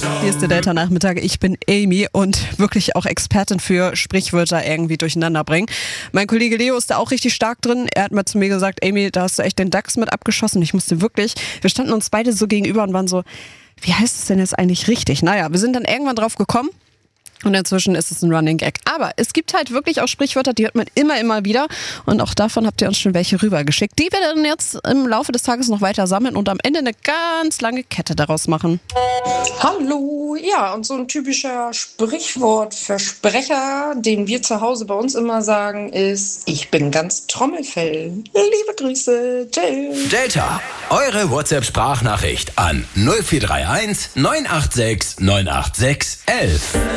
Hier ist der Delta-Nachmittag. Ich bin Amy und wirklich auch Expertin für Sprichwörter irgendwie durcheinander bringen. Mein Kollege Leo ist da auch richtig stark drin. Er hat mal zu mir gesagt, Amy, da hast du echt den Dachs mit abgeschossen. Ich musste wirklich, wir standen uns beide so gegenüber und waren so, wie heißt es denn jetzt eigentlich richtig? Naja, wir sind dann irgendwann drauf gekommen. Und inzwischen ist es ein Running Gag. Aber es gibt halt wirklich auch Sprichwörter, die hört man immer wieder. Und auch davon habt ihr uns schon welche rübergeschickt, die wir dann jetzt im Laufe des Tages noch weiter sammeln und am Ende eine ganz lange Kette daraus machen. Hallo, ja, und so ein typischer Sprichwortversprecher, den wir zu Hause bei uns immer sagen, ist: Ich bin ganz Trommelfell. Liebe Grüße, tschüss. Delta, eure WhatsApp-Sprachnachricht an 0431 986 986 11.